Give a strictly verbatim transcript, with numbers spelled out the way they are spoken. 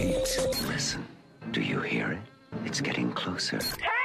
Wait, listen. Do you hear it? It's getting closer.